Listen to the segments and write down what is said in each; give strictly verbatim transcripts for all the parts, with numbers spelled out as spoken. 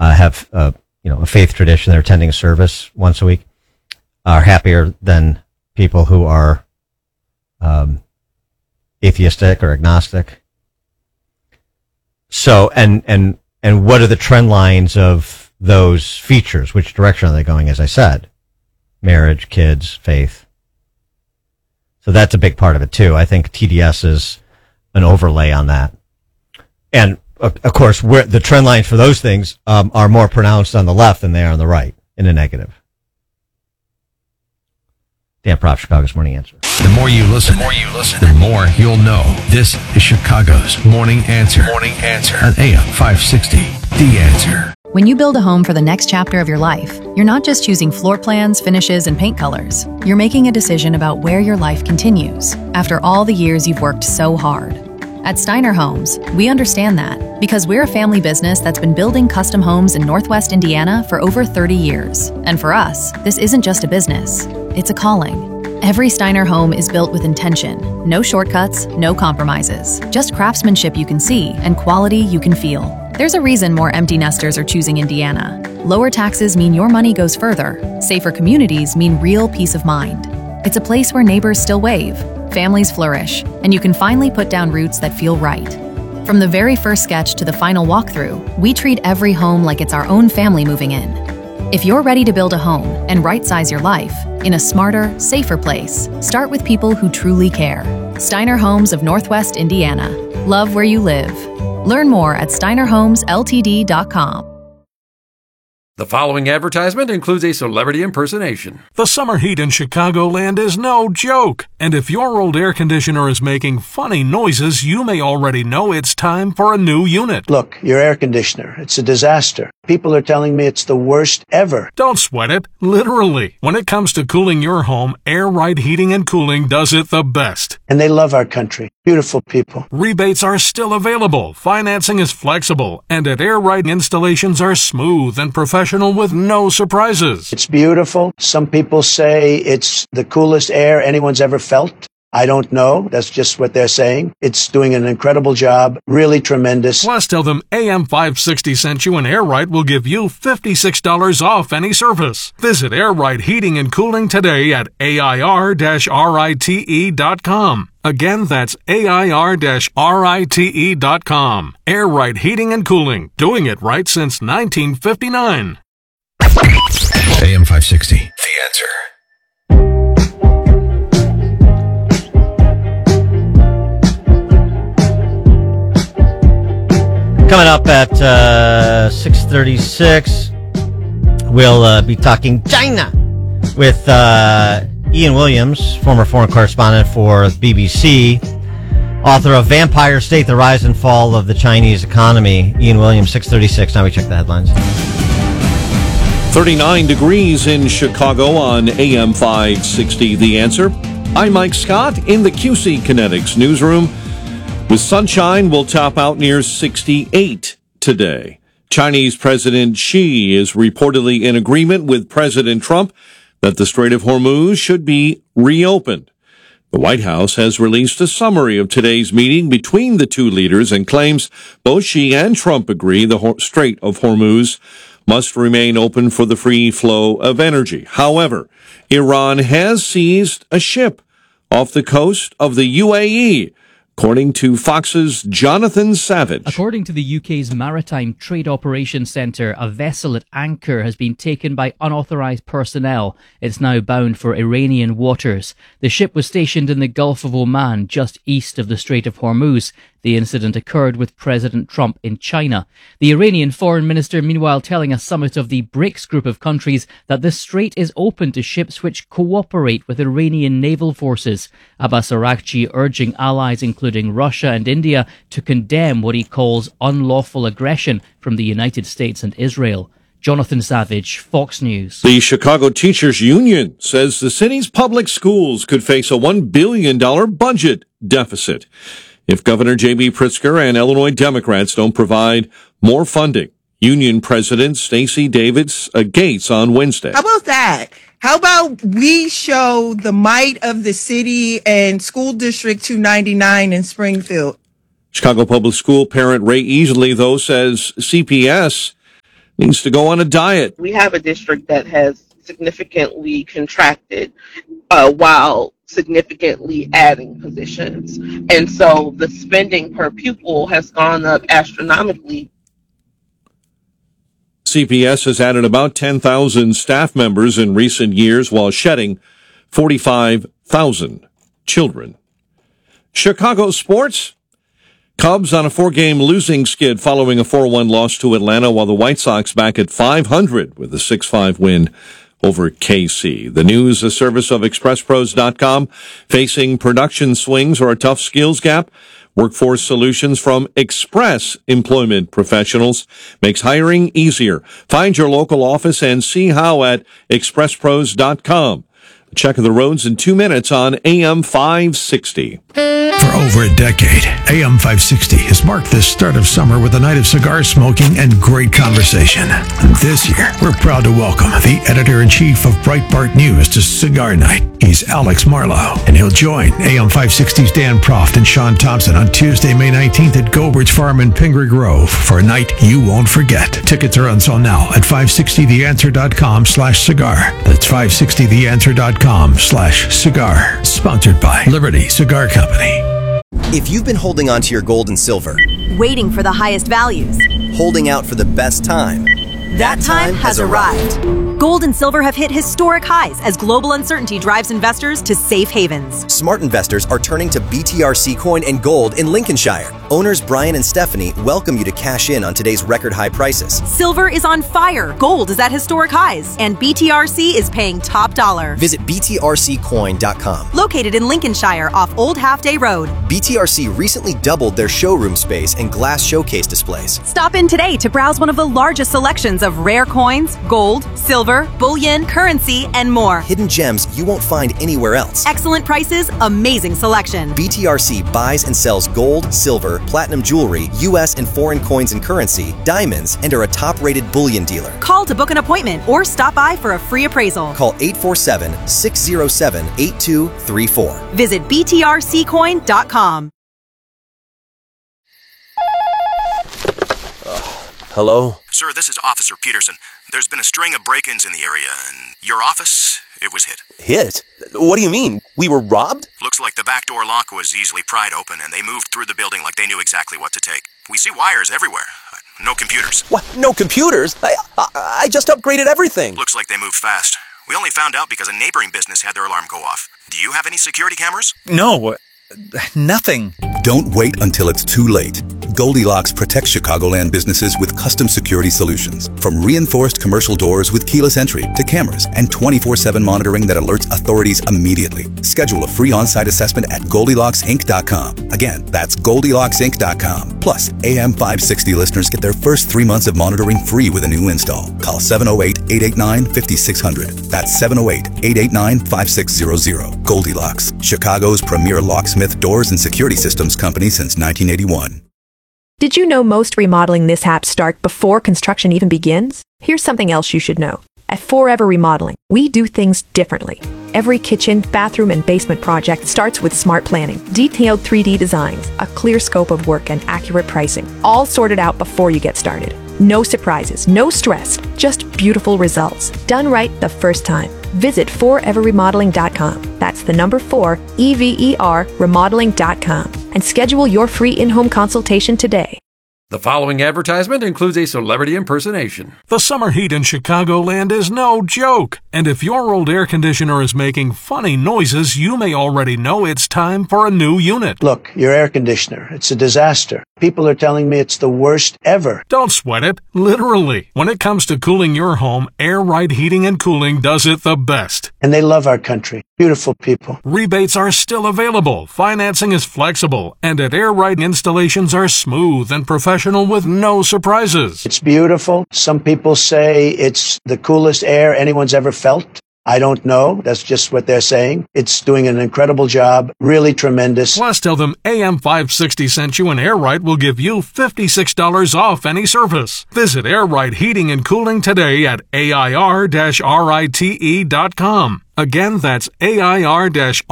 uh, have uh, you know a faith tradition, they're attending a service once a week, are happier than people who are um, atheistic or agnostic. So, and and and what are the trend lines of those features? Which direction are they going? As I said, marriage, kids, faith. So that's a big part of it too. I think T D S is an overlay on that. And of course, where the trend lines for those things um, are more pronounced on the left than they are on the right in a negative. Dan Proft, Chicago's Morning Answer. The more you listen, the more you listen, the more you'll know. This is Chicago's Morning Answer. Morning Answer on A M five sixty. The Answer. When you build a home for the next chapter of your life, you're not just choosing floor plans, finishes, and paint colors. You're making a decision about where your life continues after all the years you've worked so hard. At Steiner Homes, we understand that because we're a family business that's been building custom homes in Northwest Indiana for over thirty years. And for us, this isn't just a business, it's a calling. Every Steiner home is built with intention. No shortcuts, no compromises. Just craftsmanship you can see and quality you can feel. There's a reason more empty nesters are choosing Indiana. Lower taxes mean your money goes further. Safer communities mean real peace of mind. It's a place where neighbors still wave, families flourish, and you can finally put down roots that feel right. From the very first sketch to the final walkthrough, we treat every home like it's our own family moving in. If you're ready to build a home and right-size your life in a smarter, safer place, start with people who truly care. Steiner Homes of Northwest Indiana. Love where you live. Learn more at steiner homes l t d dot com. The following advertisement includes a celebrity impersonation. The summer heat in Chicagoland is no joke. And if your old air conditioner is making funny noises, you may already know it's time for a new unit. Look, your air conditioner, it's a disaster. People are telling me it's the worst ever. Don't sweat it. Literally. When it comes to cooling your home, Air Right Heating and Cooling does it the best. And they love our country. Beautiful people. Rebates are still available. Financing is flexible. And at Air Right, installations are smooth and professional with no surprises. It's beautiful. Some people say it's the coolest air anyone's ever felt. I don't know. That's just what they're saying. It's doing an incredible job. Really tremendous. Plus, tell them A M five sixty sent you and Air Right will give you fifty-six dollars off any service. Visit Air Right Heating and Cooling today at A I R rite dot com. Again, that's A I R rite dot com. Air Right Heating and Cooling. Doing it right since nineteen fifty-nine. A M five sixty. The Answer. Coming up at uh, six thirty-six, we'll uh, be talking China with uh, Ian Williams, former foreign correspondent for B B C, author of Vampire State, The Rise and Fall of the Chinese Economy. Ian Williams, six thirty-six. Now we check the headlines. thirty-nine degrees in Chicago on A M five sixty, The Answer. I'm Mike Scott in the Q C Kinetics newsroom. With sunshine, we'll top out near sixty-eight today. Chinese President Xi is reportedly in agreement with President Trump that the Strait of Hormuz should be reopened. The White House has released a summary of today's meeting between the two leaders and claims both Xi and Trump agree the Strait of Hormuz must remain open for the free flow of energy. However, Iran has seized a ship off the coast of the U A E, according to Fox's Jonathan Savage. According to the U K's Maritime Trade Operations Centre, a vessel at anchor has been taken by unauthorised personnel. It's now bound for Iranian waters. The ship was stationed in the Gulf of Oman, just east of the Strait of Hormuz. The incident occurred with President Trump in China. The Iranian foreign minister, meanwhile, telling a summit of the BRICS group of countries that the strait is open to ships which cooperate with Iranian naval forces. Abbas Araghchi urging allies, including Russia and India, to condemn what he calls unlawful aggression from the United States and Israel. Jonathan Savage, Fox News. The Chicago Teachers Union says the city's public schools could face a one billion dollars budget deficit if Governor J B Pritzker and Illinois Democrats don't provide more funding. Union President Stacey Davis uh, Gates on Wednesday. How about that? How about we show the might of the city and School District two ninety-nine in Springfield? Chicago Public School parent Ray Easley, though, says C P S needs to go on a diet. We have a district that has significantly contracted uh, while significantly adding positions. And so the spending per pupil has gone up astronomically. C P S has added about ten thousand staff members in recent years while shedding forty-five thousand children. Chicago sports. Cubs on a four-game losing skid following a four one loss to Atlanta, while the White Sox back at five hundred with a six five win over K C. The news, a service of express pros dot com. Facing production swings or a tough skills gap, Workforce Solutions from Express Employment Professionals makes hiring easier. Find your local office and see how at express pros dot com. A check of the roads in two minutes on A M five sixty. For over a decade, A M five sixty has marked the start of summer with a night of cigar smoking and great conversation. This year, we're proud to welcome the editor-in-chief of Breitbart News to Cigar Night. He's Alex Marlowe, and he'll join A M five sixty's Dan Proft and Sean Thompson on Tuesday, May nineteenth at Gobridge Farm in Pingree Grove for a night you won't forget. Tickets are on sale now at five sixty the answer dot com slash cigar. That's five sixty the answer dot com slash cigar. Sponsored by Liberty Cigar Company. If you've been holding on to your gold and silver, waiting for the highest values, holding out for the best time, that time has arrived. Gold and silver have hit historic highs as global uncertainty drives investors to safe havens. Smart investors are turning to B T R C Coin and Gold in Lincolnshire. Owners Brian and Stephanie welcome you to cash in on today's record high prices. Silver is on fire, gold is at historic highs, and B T R C is paying top dollar. Visit B T R C coin dot com. Located in Lincolnshire off Old Half Day Road. B T R C recently doubled their showroom space and glass showcase displays. Stop in today to browse one of the largest selections of rare coins, gold, silver, bullion, currency, and more. Hidden gems you won't find anywhere else. Excellent prices, amazing selection. B T R C buys and sells gold, silver, platinum jewelry, U S and foreign coins and currency, diamonds, and are a top-rated bullion dealer. Call to book an appointment or stop by for a free appraisal. Call eight four seven, six zero seven, eight two three four. Visit B T R C coin dot com. Hello? Sir, this is Officer Peterson. There's been a string of break-ins in the area, and your office, it was hit. Hit? What do you mean? We were robbed? Looks like the back door lock was easily pried open, and they moved through the building like they knew exactly what to take. We see wires everywhere. No computers. What? No computers? I, I, I just upgraded everything. Looks like they moved fast. We only found out because a neighboring business had their alarm go off. Do you have any security cameras? No. Nothing. Don't wait until it's too late. Goldilocks protects Chicagoland businesses with custom security solutions. From reinforced commercial doors with keyless entry to cameras and twenty-four seven monitoring that alerts authorities immediately. Schedule a free on-site assessment at Goldilocks Inc dot com. Again, that's Goldilocks Inc dot com. Plus, A M five sixty listeners get their first three months of monitoring free with a new install. Call seven oh eight, eight eight nine, five six zero zero. That's seven oh eight, eight eight nine, five six zero zero. Goldilocks, Chicago's premier locksmith doors and security systems company since nineteen eighty-one. Did you know most remodeling mishaps start before construction even begins? Here's something else you should know. At Forever Remodeling, we do things differently. Every kitchen, bathroom, and basement project starts with smart planning, detailed three D designs, a clear scope of work, and accurate pricing, all sorted out before you get started. No surprises, no stress, just beautiful results. Done right the first time. Visit forever remodeling dot com. That's the number four, E V E R, remodeling dot com. And schedule your free in-home consultation today. The following advertisement includes a celebrity impersonation. The summer heat in Chicagoland is no joke. And if your old air conditioner is making funny noises, you may already know it's time for a new unit. Look, your air conditioner, it's a disaster. People are telling me it's the worst ever. Don't sweat it, literally. When it comes to cooling your home, Air Right Heating and Cooling does it the best. And they love our country. Beautiful people. Rebates are still available, financing is flexible, and at Air Right installations are smooth and professional with no surprises. It's beautiful. Some people say it's the coolest air anyone's ever felt. I don't know. That's just what they're saying. It's doing an incredible job. Really tremendous. Plus, tell them A M five sixty sent you and Air Right will give you fifty-six dollars off any service. Visit Air Right Heating and Cooling today at A I R rite dot com. Again, that's A I R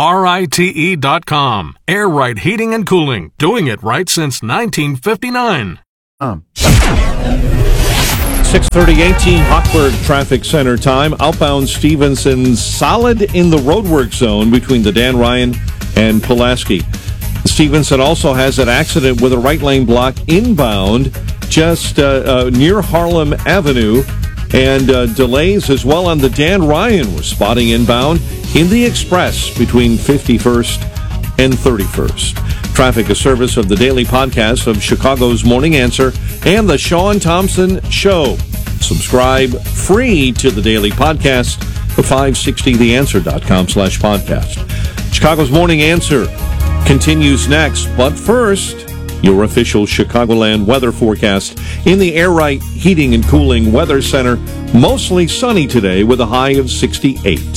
rite dot com. Air Right Heating and Cooling. Doing it right since nineteen fifty-nine. Um. six thirty-eight, Team Hochberg Traffic Center time. Outbound Stevenson solid in the roadwork zone between the Dan Ryan and Pulaski. Stevenson also has an accident with a right lane block inbound just uh, uh, near Harlem Avenue, and uh, delays as well on the Dan Ryan. We're spotting inbound in the express between fifty-first and thirty-first. Traffic, a service of the daily podcast of Chicago's Morning Answer and the Sean Thompson Show. Subscribe free to the daily podcast at five sixty the answer dot com slash podcast. Chicago's Morning Answer continues next, but first, your official Chicagoland weather forecast in the Air Right Heating and Cooling Weather Center. Mostly sunny today with a high of sixty-eight.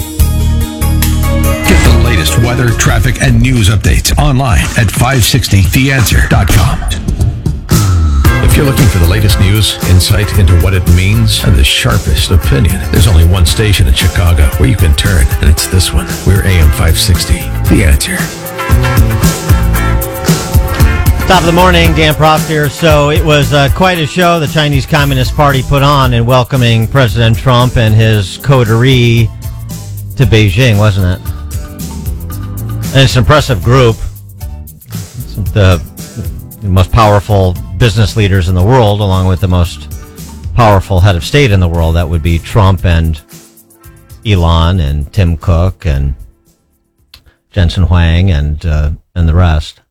Get the latest weather, traffic, and news updates online at five sixty the answer dot com. If you're looking for the latest news, insight into what it means, and the sharpest opinion, there's only one station in Chicago where you can turn, and it's this one. We're A M five sixty, The Answer. Top of the morning, Dan Proft here. So it was uh, quite a show the Chinese Communist Party put on in welcoming President Trump and his coterie to Beijing, wasn't it? And it's an impressive group. It's the, the most powerful business leaders in the world, along with the most powerful head of state in the world. That would be Trump and Elon and Tim Cook and Jensen Huang and uh, and the rest.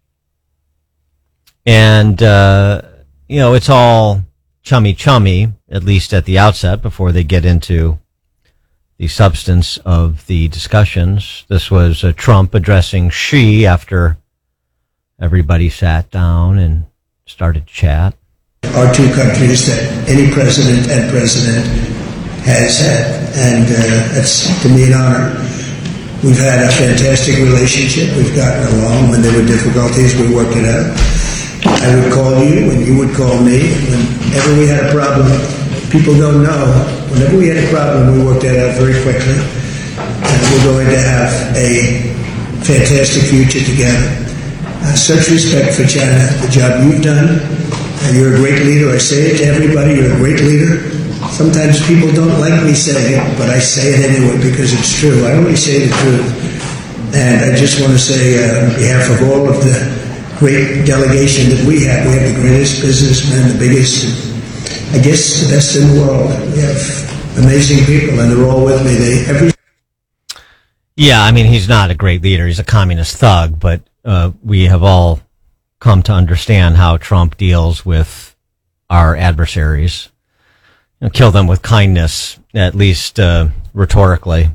And, uh, you know, it's all chummy-chummy, at least at the outset, before they get into the substance of the discussions. This was uh, Trump addressing Xi after everybody sat down and started to chat. Our two countries that any president and president has had, and uh, that's, to me, an honor. We've had a fantastic relationship. We've gotten along. When there were difficulties, we worked it out. I would call you, and you would call me. Whenever we had a problem, people don't know. Whenever we had a problem, we worked that out very quickly. And we're going to have a fantastic future together. Uh, such respect for China, the job you've done. Uh, you're a great leader. I say it to everybody. You're a great leader. Sometimes people don't like me saying it, but I say it anyway because it's true. I only say the truth. And I just want to say, uh, on behalf of all of the great delegation that we have. We have the greatest businessmen, the biggest, I guess the best in the world. We have amazing people, and they're all with me. They every. Yeah, I mean, he's not a great leader. He's a communist thug, but uh, we have all come to understand how Trump deals with our adversaries. You know, kill them with kindness, at least uh, rhetorically.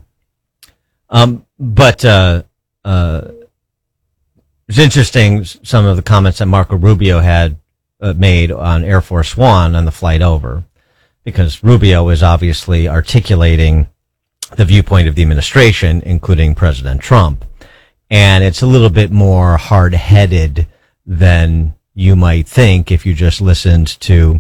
Um, but uh, uh, it's interesting, some of the comments that Marco Rubio had uh, made on Air Force One on the flight over, because Rubio is obviously articulating the viewpoint of the administration, including President Trump. And it's a little bit more hard-headed than you might think if you just listened to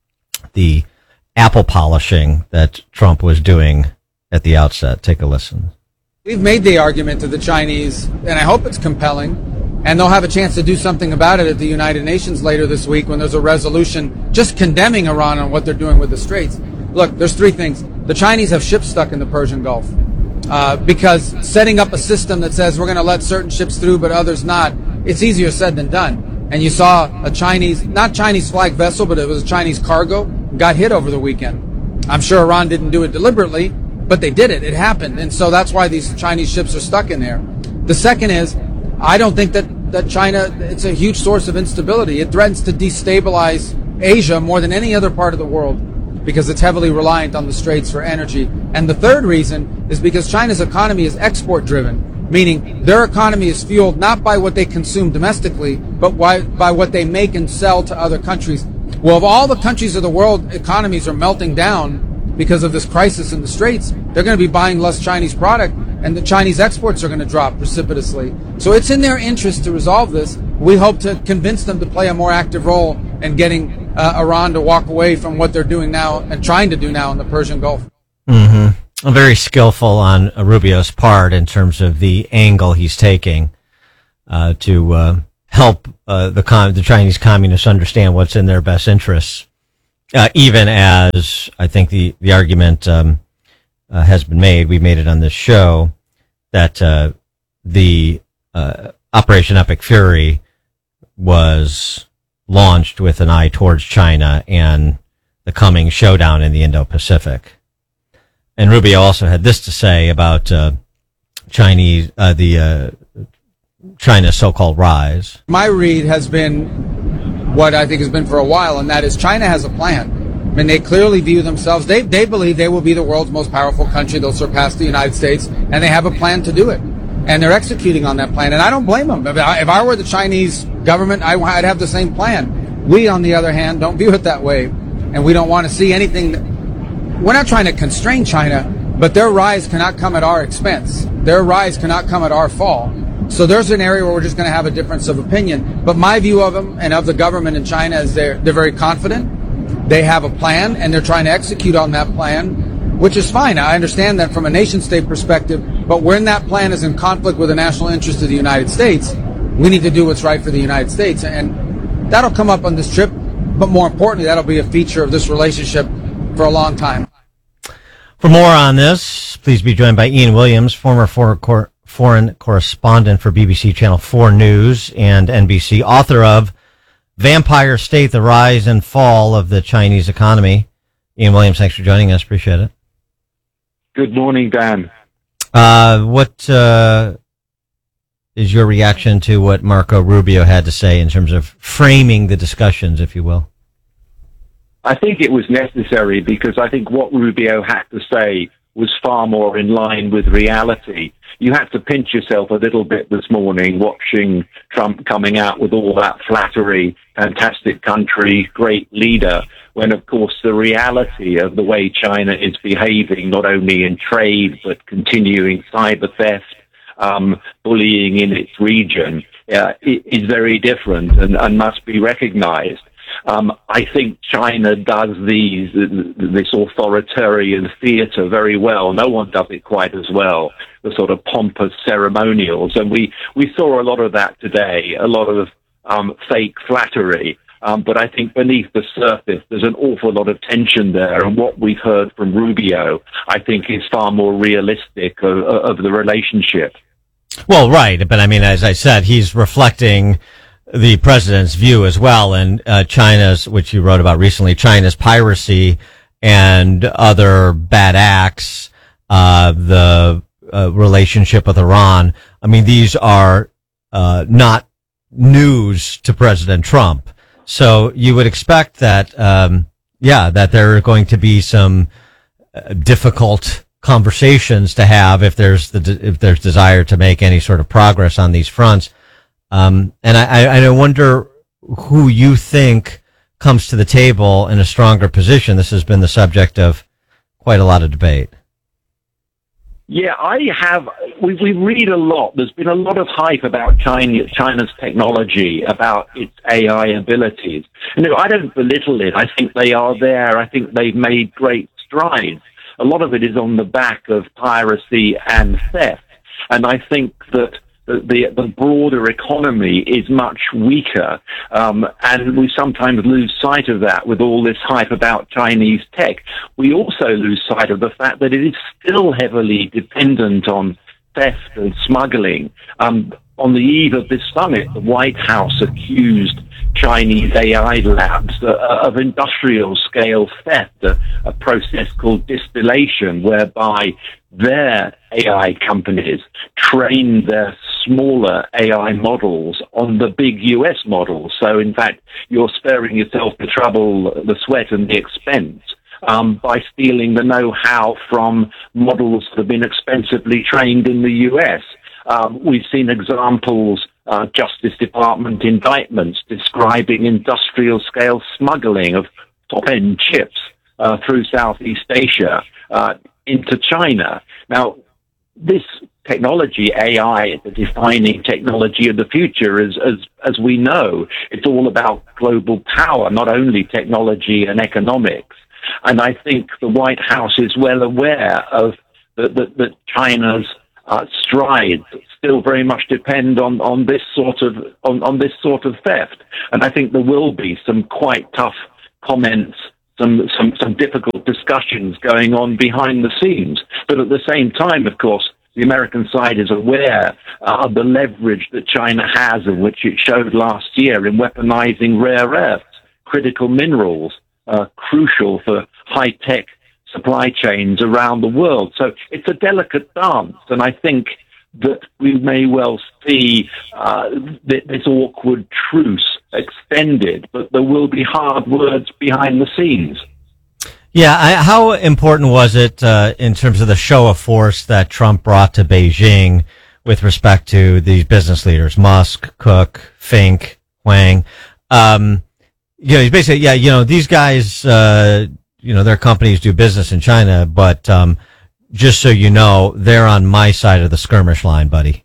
the apple polishing that Trump was doing at the outset. Take a listen. We've made the argument to the Chinese, and I hope it's compelling, and they'll have a chance to do something about it at the United Nations later this week when there's a resolution just condemning Iran on what they're doing with the Straits. Look, there's three things. The Chinese have ships stuck in the Persian Gulf uh, because setting up a system that says we're going to let certain ships through but others not, it's easier said than done. And you saw a Chinese, not Chinese flag vessel, but it was a Chinese cargo, got hit over the weekend. I'm sure Iran didn't do it deliberately, but they did it. It happened. And so that's why these Chinese ships are stuck in there. The second is, I don't think that, that China, it's a huge source of instability. It threatens to destabilize Asia more than any other part of the world because it's heavily reliant on the Straits for energy. And the third reason is because China's economy is export driven, meaning their economy is fueled not by what they consume domestically, but by, by what they make and sell to other countries. Well, if all the countries of the world economies are melting down because of this crisis in the Straits, they're going to be buying less Chinese product, and the Chinese exports are going to drop precipitously. So it's in their interest to resolve this. We hope to convince them to play a more active role in getting uh, Iran to walk away from what they're doing now and trying to do now in the Persian Gulf. Mm-hmm. Very skillful on uh, Rubio's part in terms of the angle he's taking uh, to uh, help uh, the, con- the Chinese communists understand what's in their best interests. Uh, even as I think the, the argument um, uh, has been made, we made it on this show, that uh, the uh, Operation Epic Fury was launched with an eye towards China and the coming showdown in the Indo-Pacific. And Rubio also had this to say about uh, Chinese, uh, the uh, China's so-called rise. My read has been what I think has been for a while, and that is China has a plan. I mean, they clearly view themselves, they, they believe they will be the world's most powerful country. They'll surpass the United States, and they have a plan to do it. And they're executing on that plan, and I don't blame them. If I, if I were the Chinese government, I, I'd have the same plan. We, on the other hand, don't view it that way, and we don't want to see anything. That, we're not trying to constrain China, but their rise cannot come at our expense. Their rise cannot come at our fall. So there's an area where we're just going to have a difference of opinion. But my view of them and of the government in China is they're, they're very confident. They have a plan, and they're trying to execute on that plan, which is fine. I understand that from a nation-state perspective, but when that plan is in conflict with the national interest of the United States, we need to do what's right for the United States. And that'll come up on this trip, but more importantly, that'll be a feature of this relationship for a long time. For more on this, please be joined by Ian Williams, former for, cor, foreign correspondent for B B C Channel four News and N B C, author of Vampire State, The Rise and Fall of the Chinese Economy. Ian Williams, thanks for joining us. Appreciate it. Good morning, Dan. Uh, what uh, is your reaction to what Marco Rubio had to say in terms of framing the discussions, if you will? I think it was necessary because I think what Rubio had to say was far more in line with reality. You had to pinch yourself a little bit this morning watching Trump coming out with all that flattery, fantastic country, great leader, when, of course, the reality of the way China is behaving, not only in trade, but continuing cyber theft, um, bullying in its region, uh, is very different and, and must be recognized. Um, I think China does these, this authoritarian theater very well. No one does it quite as well, the sort of pompous ceremonials. And we, we saw a lot of that today, a lot of um, fake flattery. Um, but I think beneath the surface, there's an awful lot of tension there. And what we've heard from Rubio, I think, is far more realistic of, of the relationship. Well, right. But I mean, as I said, he's reflecting the president's view as well, and uh, China's, which you wrote about recently, China's piracy and other bad acts, uh, the uh, relationship with Iran. I mean, these are uh, not news to President Trump. So you would expect that, um, yeah, that there are going to be some uh, difficult conversations to have if there's the if there's desire to make any sort of progress on these fronts. Um, and I, I wonder who you think comes to the table in a stronger position. This has been the subject of quite a lot of debate. Yeah, I have. We, we read a lot. There's been a lot of hype about China, China's technology, about its A I abilities. You know, I don't belittle it. I think they are there. I think they've made great strides. A lot of it is on the back of piracy and theft. And I think that The, the broader economy is much weaker, um, and we sometimes lose sight of that with all this hype about Chinese tech. We also lose sight of the fact that it is still heavily dependent on theft and smuggling. Um, on the eve of this summit, the White House accused Chinese A I labs uh, of industrial-scale theft, a, a process called distillation, whereby their A I companies train their smaller A I models on the big U S models. So, in fact, you're sparing yourself the trouble, the sweat, and the expense um, by stealing the know-how from models that have been expensively trained in the U S. Um, we've seen examples, uh, Justice Department indictments describing industrial-scale smuggling of top-end chips uh, through Southeast Asia uh, into China. Now, this technology, A I, the defining technology of the future, is, as as we know, it's all about global power, not only technology and economics. And I think the White House is well aware of that that, that China's uh, strides still very much depend on, on this sort of on, on this sort of theft. And I think there will be some quite tough comments some, some, some difficult discussions going on behind the scenes. But at the same time, of course, the American side is aware uh, of the leverage that China has, of which it showed last year in weaponizing rare earths, critical minerals, uh, crucial for high-tech supply chains around the world. So it's a delicate dance, and I think that we may well see uh, th- this awkward truce extended, but there will be hard words behind the scenes. Yeah, I, how important was it uh, in terms of the show of force that Trump brought to Beijing with respect to these business leaders, Musk, Cook, Fink, Wang? Um, you know, he's basically, yeah, you know, these guys, uh, you know, their companies do business in China, but um, just so you know, they're on my side of the skirmish line, buddy.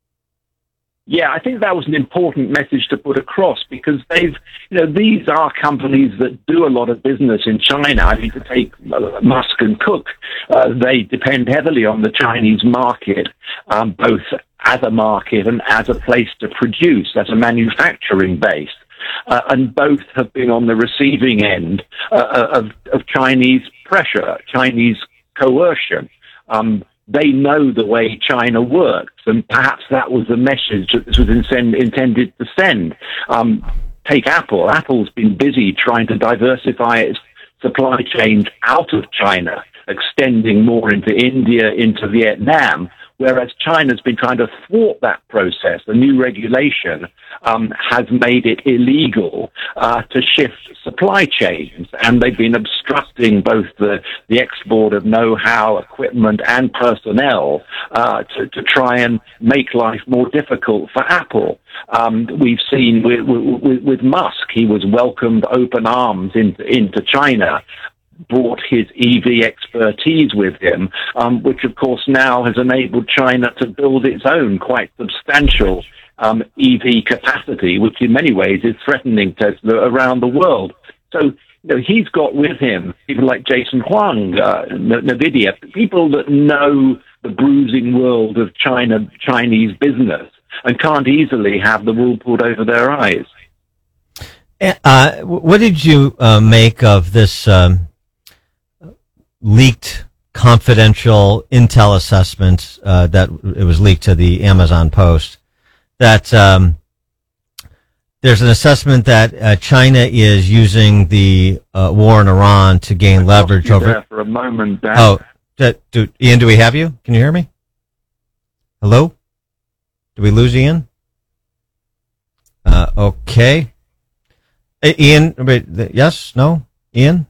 Yeah, I think that was an important message to put across, because they've, you know, these are companies that do a lot of business in China. I mean, to take uh, Musk and Cook, uh, they depend heavily on the Chinese market, um, both as a market and as a place to produce, as a manufacturing base. Uh, and both have been on the receiving end uh, of, of Chinese pressure, Chinese coercion. Um, They know the way China works, and perhaps that was the message that this was in- intended to send. Um, take Apple. Apple's been busy trying to diversify its supply chains out of China, extending more into India, into Vietnam, whereas China's been trying to thwart that process. The new regulation um, has made it illegal uh, to shift supply chains, and they've been obstructing both the, the export of know-how, equipment, and personnel uh, to, to try and make life more difficult for Apple. Um, we've seen with, with, with Musk, he was welcomed open arms into, into China, brought his E V expertise with him, um, which of course now has enabled China to build its own quite substantial um, E V capacity, which in many ways is threatening Tesla around the world. So, you know, he's got with him people like Jason Huang, uh, NVIDIA, people that know the bruising world of China, Chinese business, and can't easily have the wool pulled over their eyes. Uh, what did you uh, make of this um, leaked confidential intel assessment uh, that it was leaked to the Amazon Post, that um, there's an assessment that uh, China is using the uh, war in Iran to gain leverage over... There for a moment, Dan. Oh, that, do, Ian, do we have you? Can you hear me? Hello? Did we lose Ian? Uh, okay. Hey, Ian, wait, yes? No? Ian?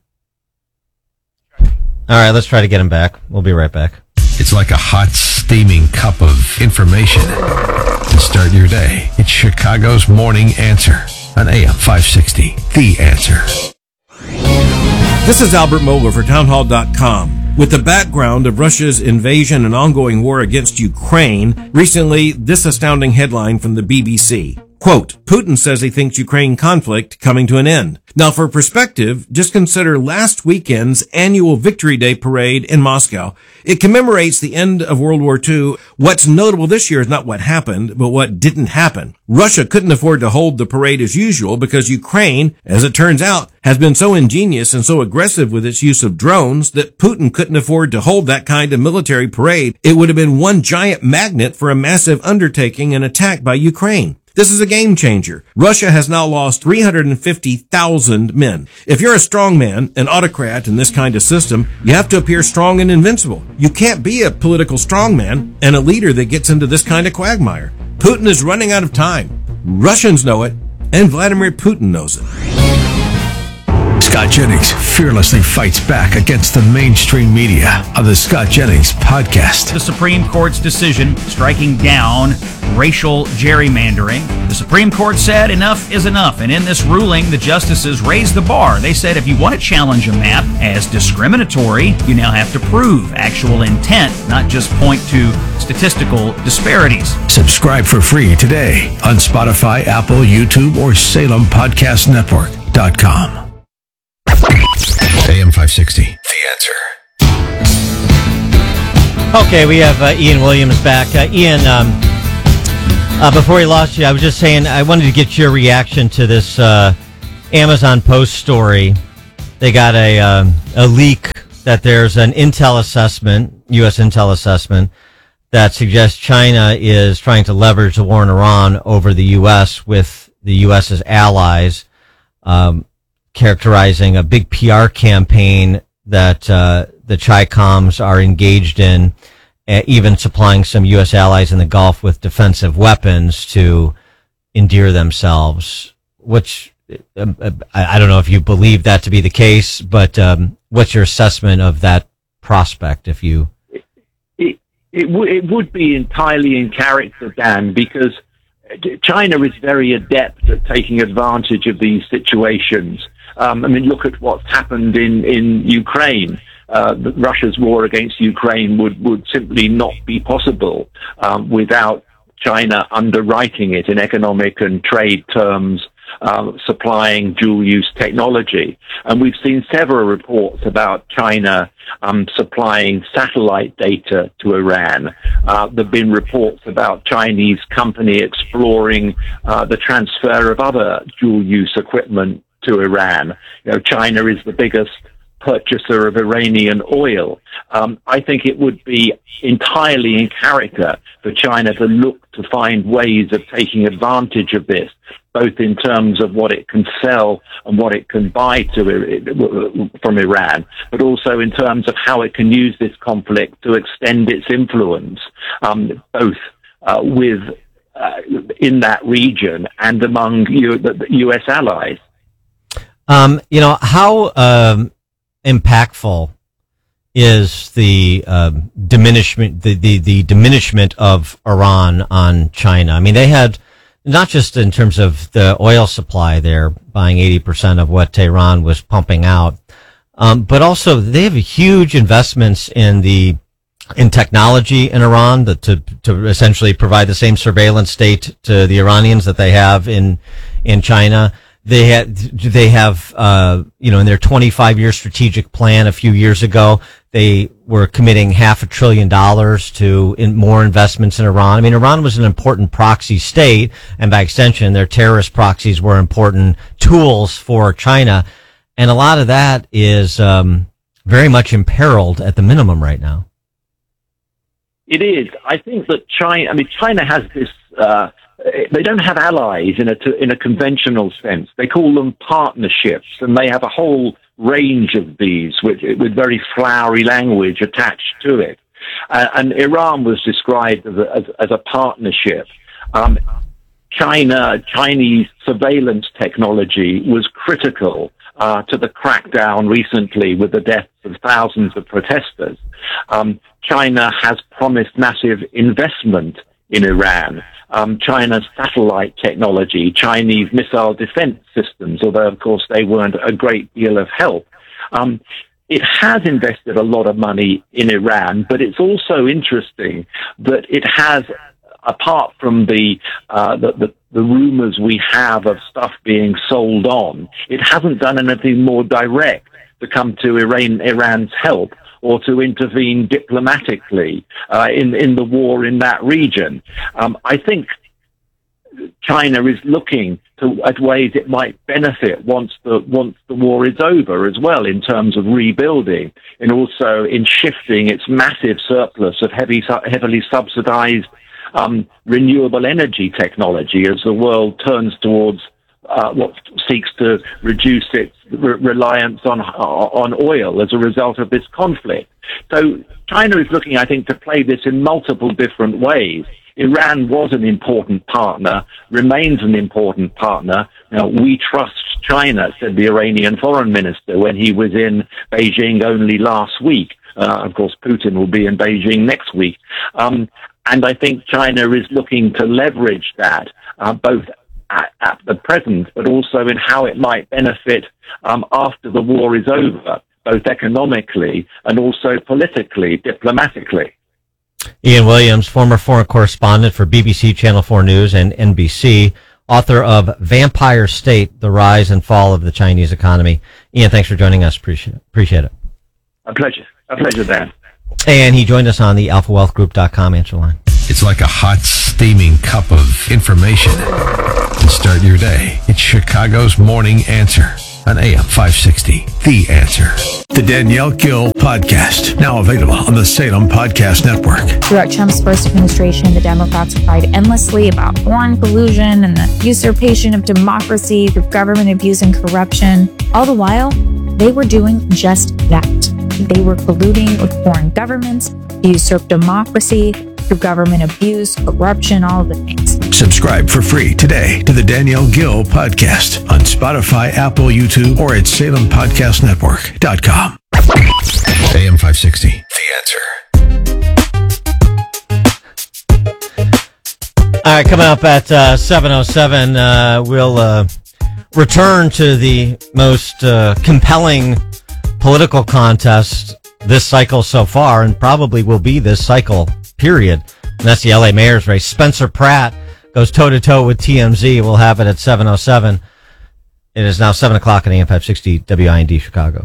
All right, let's try to get him back. We'll be right back. It's like a hot, steaming cup of information to start your day. It's Chicago's Morning Answer on A M five sixty. The Answer. This is Albert Mohler for townhall dot com. With the background of Russia's invasion and ongoing war against Ukraine, recently this astounding headline from the B B C. Quote, Putin says he thinks Ukraine conflict coming to an end. Now, for perspective, just consider last weekend's annual Victory Day parade in Moscow. It commemorates the end of World War Two. What's notable this year is not what happened, but what didn't happen. Russia couldn't afford to hold the parade as usual because Ukraine, as it turns out, has been so ingenious and so aggressive with its use of drones that Putin couldn't afford to hold that kind of military parade. It would have been one giant magnet for a massive undertaking and attack by Ukraine. This is a game changer. Russia has now lost three hundred fifty thousand men. If you're a strong man, an autocrat in this kind of system, you have to appear strong and invincible. You can't be a political strongman and a leader that gets into this kind of quagmire. Putin is running out of time. Russians know it, and Vladimir Putin knows it. Scott Jennings fearlessly fights back against the mainstream media on the Scott Jennings podcast. The Supreme Court's decision striking down racial gerrymandering. The Supreme Court said enough is enough, and in this ruling, the justices raised the bar. They said if you want to challenge a map as discriminatory, you now have to prove actual intent, not just point to statistical disparities. Subscribe for free today on Spotify, Apple, YouTube, or Salem Podcast Network dot com. A M five sixty, The Answer. Okay, we have uh, Ian Williams back. Uh, Ian, um, uh, before we lost you, I was just saying I wanted to get your reaction to this uh, Amazon Post story they got a um, a leak that there's an intel assessment, U S intel assessment, that suggests China is trying to leverage the war in Iran over the U S with the US's allies, um, characterizing a big P R campaign that uh, the Chi-Coms are engaged in, uh, even supplying some U S allies in the Gulf with defensive weapons to endear themselves. Which uh, I, I don't know if you believe that to be the case, but um, what's your assessment of that prospect? If you, it it, w- it would be entirely in character, Dan, because China is very adept at taking advantage of these situations. Um, I mean, look at what's happened in, in Ukraine. Uh, Russia's war against Ukraine would, would simply not be possible um, without China underwriting it in economic and trade terms, uh, supplying dual-use technology. And we've seen several reports about China um, supplying satellite data to Iran. Uh, there have been reports about Chinese company exploring uh, the transfer of other dual-use equipment to Iran. You know, China is the biggest purchaser of Iranian oil. Um, I think it would be entirely in character for China to look to find ways of taking advantage of this, both in terms of what it can sell and what it can buy to from Iran, but also in terms of how it can use this conflict to extend its influence, um, both uh, with uh, in that region and among U- the U S allies. Um, you know, how um, impactful is the uh, diminishment, the, the, the diminishment of Iran on China? I mean, they had, not just in terms of the oil supply, they're buying eighty percent of what Tehran was pumping out, um, but also they have huge investments in the in technology in Iran that to to essentially provide the same surveillance state to the Iranians that they have in in China. They had, they have, uh, you know, in their twenty-five year strategic plan a few years ago, they were committing half a trillion dollars to in more investments in Iran. I mean, Iran was an important proxy state, and by extension, their terrorist proxies were important tools for China. And a lot of that is, um, very much imperiled at the minimum right now. It is. I think that China, I mean, China has this, uh, they don't have allies in a, in a conventional sense. They call them partnerships, and they have a whole range of these with, with very flowery language attached to it. Uh, and Iran was described as a, as, as a partnership. Um, China, Chinese surveillance technology was critical uh, to the crackdown recently with the deaths of thousands of protesters. Um, China has promised massive investment in Iran. Um, China's satellite technology, Chinese missile defense systems, although of course they weren't a great deal of help. Um, it has invested a lot of money in Iran, but it's also interesting that it has, apart from the, uh, the, the, the rumors we have of stuff being sold on, it hasn't done anything more direct to come to Iran, Iran's help, or to intervene diplomatically uh, in in the war in that region. Um, I think China is looking to, at ways it might benefit once the once the war is over as well, in terms of rebuilding, and also in shifting its massive surplus of heavy, heavily subsidized um, renewable energy technology as the world turns towards Uh, what seeks to reduce its re- reliance on on oil as a result of this conflict. So China is looking, I think, to play this in multiple different ways. Iran was an important partner, remains an important partner. Now, we trust China, said the Iranian foreign minister when he was in Beijing only last week. Uh, of course, Putin will be in Beijing next week. Um, and I think China is looking to leverage that, uh, both At, at the present, but also in how it might benefit um, after the war is over, both economically and also politically, diplomatically. Ian Williams, former foreign correspondent for B B C, Channel four News, and N B C, author of Vampire State, The Rise and Fall of the Chinese Economy. Ian, thanks for joining us. Appreciate it. Appreciate it. A pleasure. A pleasure, Dan. And he joined us on the alpha wealth group dot com answer line. It's like a hot, steaming cup of information. And start your day. It's Chicago's Morning Answer on A M five sixty. The Answer. The Danielle Gill Podcast, now available on the Salem Podcast Network. Throughout Trump's first administration, the Democrats cried endlessly about foreign collusion and the usurpation of democracy through government abuse and corruption. All the while, they were doing just that. They were colluding with foreign governments to usurp democracy through government abuse, corruption, all of the things. Subscribe for free today to the Danielle Gill Podcast on Spotify, Apple, YouTube, or at salem podcast network dot com. A M five sixty, The Answer. All right, coming up at uh, seven oh seven, uh, we'll uh, return to the most uh, compelling political contest this cycle so far, and probably will be this cycle, period. And that's the L A mayor's race. Spencer Pratt goes toe-to-toe with T M Z. We'll have it at seven oh seven. It is now seven o'clock on A M five sixty W I N D Chicago.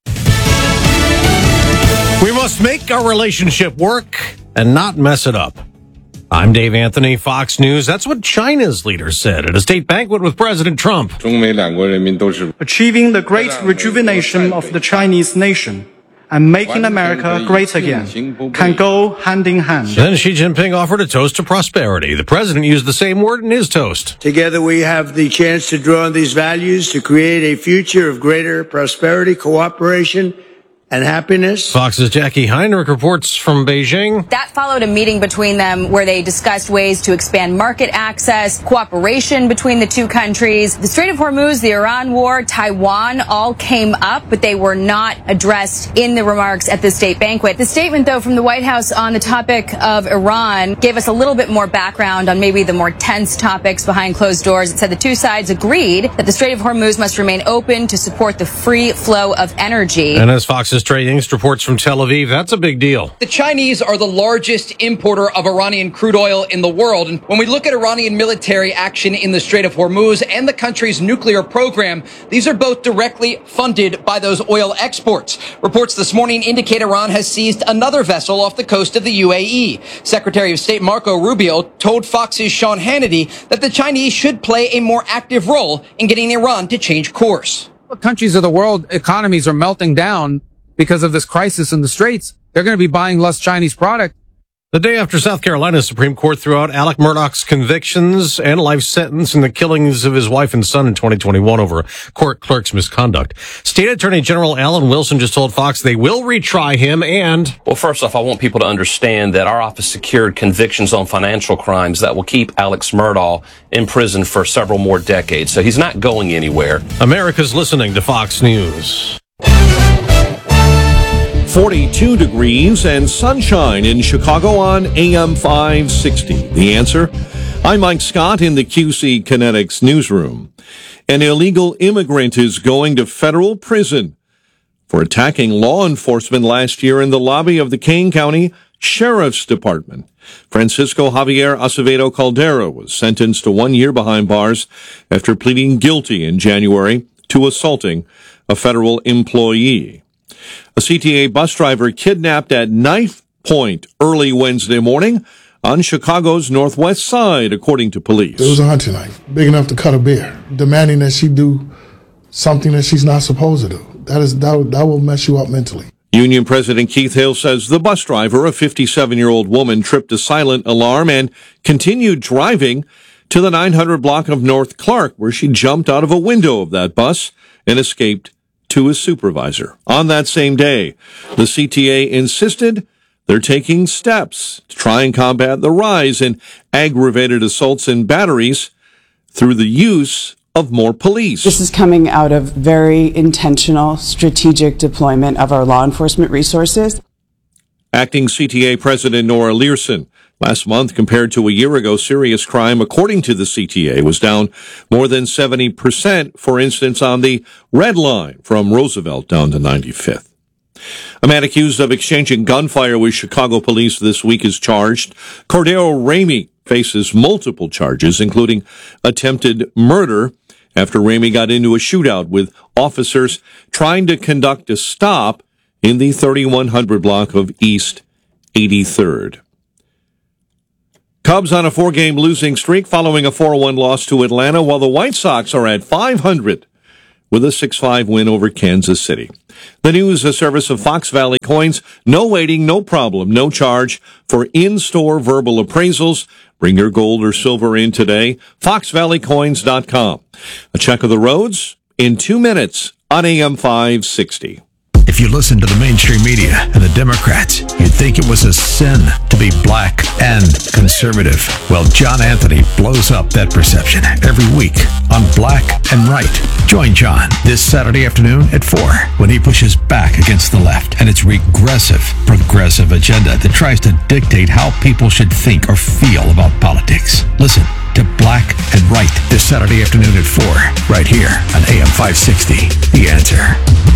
We must make our relationship work and not mess it up. I'm Dave Anthony, Fox News. That's what China's leader said at a state banquet with President Trump. Achieving the great rejuvenation of the Chinese nation and making America great again can go hand in hand. Then Xi Jinping offered a toast to prosperity. The president used the same word in his toast. Together we have the chance to draw on these values to create a future of greater prosperity, cooperation, and happiness. Fox's Jackie Heinrich reports from Beijing. That followed a meeting between them where they discussed ways to expand market access, cooperation between the two countries. The Strait of Hormuz, the Iran war, Taiwan all came up, but they were not addressed in the remarks at the state banquet. The statement, though, from the White House on the topic of Iran gave us a little bit more background on maybe the more tense topics behind closed doors. It said the two sides agreed that the Strait of Hormuz must remain open to support the free flow of energy. And as Fox's Trey Yingst reports from Tel Aviv, that's a big deal. The Chinese are the largest importer of Iranian crude oil in the world. And when we look at Iranian military action in the Strait of Hormuz and the country's nuclear program, these are both directly funded by those oil exports. Reports this morning indicate Iran has seized another vessel off the coast of the U A E. Secretary of State Marco Rubio told Fox's Sean Hannity that the Chinese should play a more active role in getting Iran to change course. Countries of the world economies are melting down because of this crisis in the Straits. They're going to be buying less Chinese product. The day after South Carolina's Supreme Court threw out Alec Murdaugh's convictions and life sentence in the killings of his wife and son in twenty twenty-one over a court clerk's misconduct, State Attorney General Alan Wilson just told Fox they will retry him and... Well, first off, I want people to understand that our office secured convictions on financial crimes that will keep Alex Murdaugh in prison for several more decades. So he's not going anywhere. America's listening to Fox News. forty-two degrees and sunshine in Chicago on A M five sixty. The Answer. I'm Mike Scott in the Q C Kinetics newsroom. An illegal immigrant is going to federal prison for attacking law enforcement last year in the lobby of the Kane County Sheriff's Department. Francisco Javier Acevedo Caldera was sentenced to one year behind bars after pleading guilty in January to assaulting a federal employee. A C T A bus driver kidnapped at knife point early Wednesday morning on Chicago's northwest side, according to police. It was a hunting knife, big enough to cut a bear, demanding that she do something that she's not supposed to do. That is that, that will mess you up mentally. Union President Keith Hill says the bus driver, a fifty-seven-year-old woman, tripped a silent alarm and continued driving to the nine hundred block of North Clark, where she jumped out of a window of that bus and escaped to his supervisor. On that same day, the C T A insisted they're taking steps to try and combat the rise in aggravated assaults and batteries through the use of more police. This is coming out of very intentional, strategic deployment of our law enforcement resources. Acting C T A President Nora Learson. Last month, compared to a year ago, serious crime, according to the C T A, was down more than seventy percent, for instance, on the Red Line from Roosevelt down to ninety-fifth. A man accused of exchanging gunfire with Chicago police this week is charged. Cordero Ramey faces multiple charges, including attempted murder, after Ramey got into a shootout with officers trying to conduct a stop in the thirty-one hundred block of East eighty-third. Cubs on a four-game losing streak following a four one loss to Atlanta, while the White Sox are at five hundred with a six five win over Kansas City. The news, a service of Fox Valley Coins. No waiting, no problem, no charge for in-store verbal appraisals. Bring your gold or silver in today. fox valley coins dot com. A check of the roads in two minutes on A M five sixty. If you listen to the mainstream media and the Democrats, you'd think it was a sin to be black and conservative. Well, John Anthony blows up that perception every week on Black and Right. Join John this Saturday afternoon at four when he pushes back against the left and its regressive, progressive agenda that tries to dictate how people should think or feel about politics. Listen to Black and Right this Saturday afternoon at four, right here on A M five sixty. The Answer.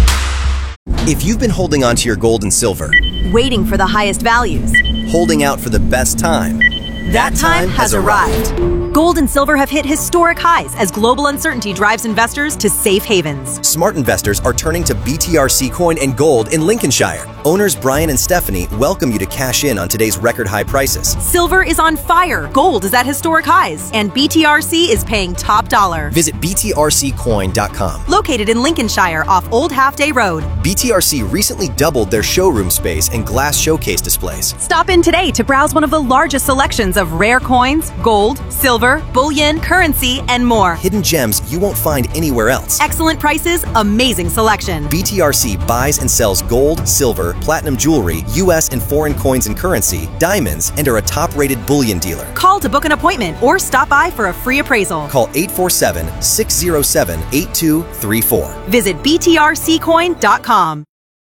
If you've been holding on to your gold and silver, waiting for the highest values, holding out for the best time, that time has arrived. Gold and silver have hit historic highs as global uncertainty drives investors to safe havens. Smart investors are turning to B T R C Coin and Gold in Lincolnshire. Owners Brian and Stephanie welcome you to cash in on today's record high prices. Silver is on fire, gold is at historic highs, and B T R C is paying top dollar. Visit B T R C coin dot com. Located in Lincolnshire off Old Half Day Road. B T R C recently doubled their showroom space and glass showcase displays. Stop in today to browse one of the largest selections of rare coins, gold, silver, bullion, currency, and more. Hidden gems you won't find anywhere else. Excellent prices, amazing selection. B T R C buys and sells gold, silver, platinum jewelry, U S and foreign coins and currency, diamonds, and are a top-rated bullion dealer. Call to book an appointment or stop by for a free appraisal. Call eight four seven, six zero seven, eight two three four. Visit B T R C coin dot com.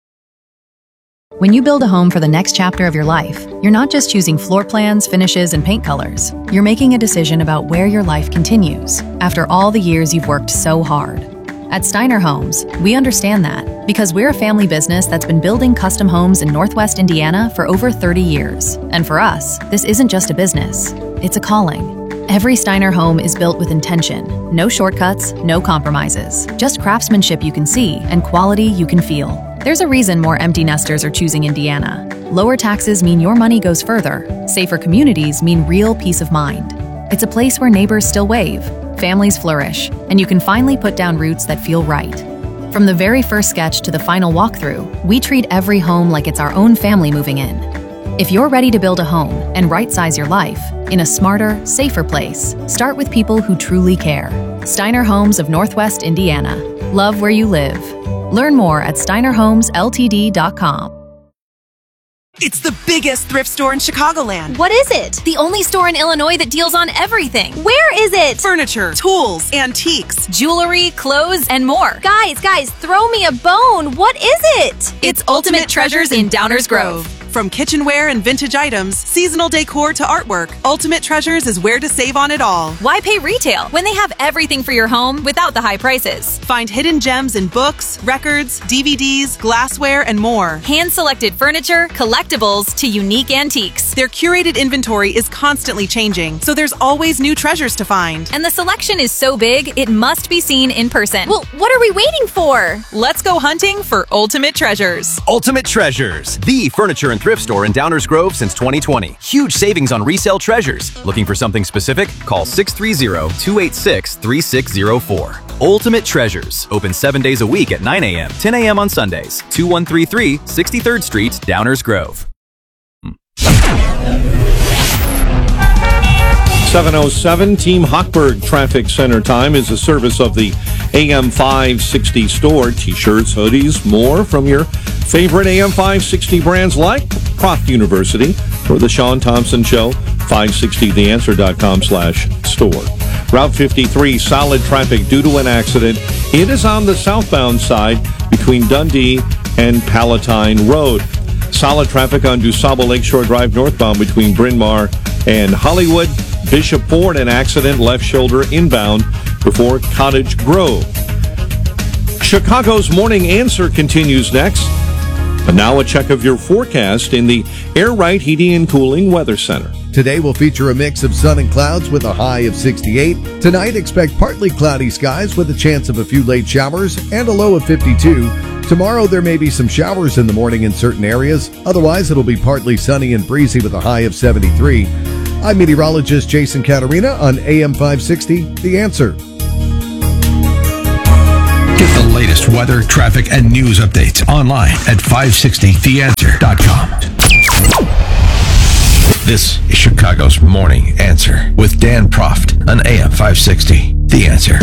When you build a home for the next chapter of your life, you're not just choosing floor plans, finishes, and paint colors. You're making a decision about where your life continues after all the years you've worked so hard. At Steiner Homes, we understand that because we're a family business that's been building custom homes in Northwest Indiana for over thirty years. And for us, this isn't just a business, it's a calling. Every Steiner home is built with intention. No shortcuts, no compromises. Just craftsmanship you can see and quality you can feel. There's a reason more empty nesters are choosing Indiana. Lower taxes mean your money goes further. Safer communities mean real peace of mind. It's a place where neighbors still wave, families flourish, and you can finally put down roots that feel right. From the very first sketch to the final walkthrough, we treat every home like it's our own family moving in. If you're ready to build a home and right-size your life in a smarter, safer place, start with people who truly care. Steiner Homes of Northwest Indiana. Love where you live. Learn more at steiner homes l t d dot com. It's the biggest thrift store in Chicagoland. What is it? The only store in Illinois that deals on everything. Where is it? Furniture, tools, antiques, jewelry, clothes, and more. Guys, guys, throw me a bone. What is it? It's, it's Ultimate, Ultimate Treasures in Downers Grove. From kitchenware and vintage items, seasonal decor to artwork, Ultimate Treasures is where to save on it all. Why pay retail when they have everything for your home without the high prices? Find hidden gems in books, records, D V Ds, glassware, and more. Hand-selected furniture, collectibles, to unique antiques. Their curated inventory is constantly changing, so there's always new treasures to find. And the selection is so big, it must be seen in person. Well, what are we waiting for? Let's go hunting for Ultimate Treasures. Ultimate Treasures, the furniture and thrift store in Downers Grove since twenty twenty. Huge savings on resale treasures. Looking for something specific? Call six three zero, two eight six, three six zero four. Ultimate Treasures. Open seven days a week at nine a m, ten a m on Sundays. two one three three, sixty-third Street, Downers Grove. seven oh seven, Team Hochberg Traffic Center time is a service of the A M five sixty store. T-shirts, hoodies, more from your favorite A M five sixty brands like Croft University. For the Sean Thompson Show, five sixty the answer dot com slash store. Route fifty-three, solid traffic due to an accident. It is on the southbound side between Dundee and Palatine Road. Solid traffic on DuSable Lakeshore Drive northbound between Bryn Mawr and Hollywood. Bishop Ford, an accident, left shoulder inbound before Cottage Grove. Chicago's Morning Answer continues next. And now a check of your forecast in the Air Right Heating and Cooling Weather Center. Today will feature a mix of sun and clouds with a high of sixty-eight. Tonight, expect partly cloudy skies with a chance of a few late showers and a low of fifty-two. Tomorrow, there may be some showers in the morning in certain areas. Otherwise, it'll be partly sunny and breezy with a high of seventy-three. I'm meteorologist Jason Caterina on A M five sixty, The Answer. Get the latest weather, traffic, and news updates online at five sixty the answer dot com. This is Chicago's Morning Answer with Dan Proft on A M five sixty. The Answer.